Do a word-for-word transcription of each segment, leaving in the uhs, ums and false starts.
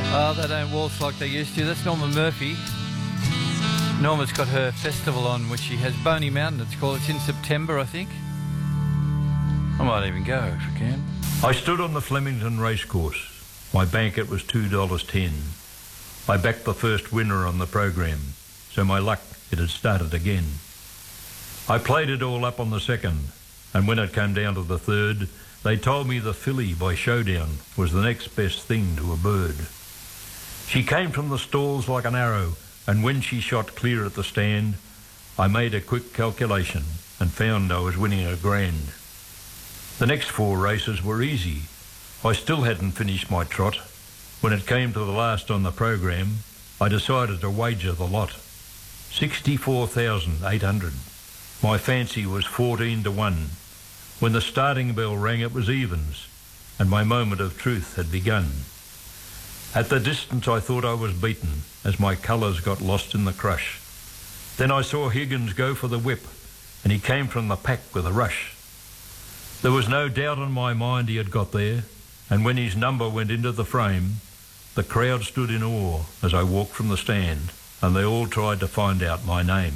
Oh, they don't waltz like they used to. That's Norma Murphy. Norma's got her festival on, which she has, Boney Mountain, it's called. It's in September, I think. I might even go if I can. I stood on the Flemington racecourse. My bank, it was two dollars ten. I backed the first winner on the program, so my luck, it had started again. I played it all up on the second, and when it came down to the third, they told me the filly by Showdown was the next best thing to a bird. She came from the stalls like an arrow, and when she shot clear at the stand, I made a quick calculation and found I was winning a grand. The next four races were easy. I still hadn't finished my trot. When it came to the last on the program, I decided to wager the lot. sixty-four thousand eight hundred. My fancy was fourteen to one. When the starting bell rang, it was evens, and my moment of truth had begun. At the distance, I thought I was beaten as my colours got lost in the crush. Then I saw Higgins go for the whip, and he came from the pack with a rush. There was no doubt in my mind he had got there, and when his number went into the frame, the crowd stood in awe as I walked from the stand, and they all tried to find out my name.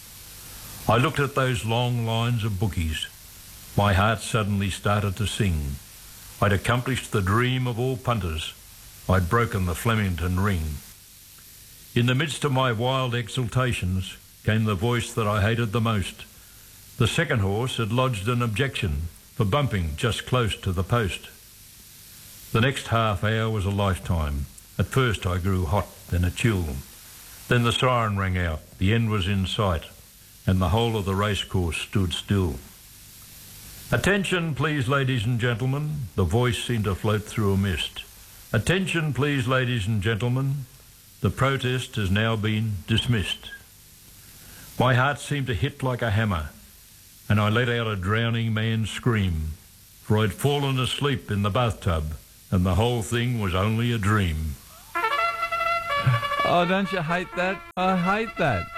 I looked at those long lines of bookies. My heart suddenly started to sing. I'd accomplished the dream of all punters. I'd broken the Flemington ring. In the midst of my wild exultations came the voice that I hated the most. The second horse had lodged an objection for bumping just close to the post. The next half hour was a lifetime. At first I grew hot, then a chill. Then the siren rang out, the end was in sight, and the whole of the racecourse stood still. Attention, please, ladies and gentlemen. The voice seemed to float through a mist. Attention, please, ladies and gentlemen. The protest has now been dismissed. My heart seemed to hit like a hammer, and I let out a drowning man's scream, for I'd fallen asleep in the bathtub, and the whole thing was only a dream. Oh, don't you hate that? I hate that.